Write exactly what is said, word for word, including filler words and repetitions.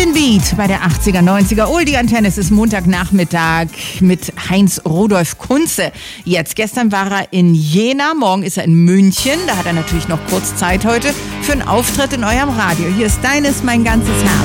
den Beat bei der achtziger, neunziger Oldie Antenne. Es ist Montagnachmittag mit Heinz Rudolf Kunze. Jetzt, gestern war er in Jena, morgen ist er in München. Da hat er natürlich noch kurz Zeit heute für einen Auftritt in eurem Radio. Hier ist Deines, mein ganzes Herz.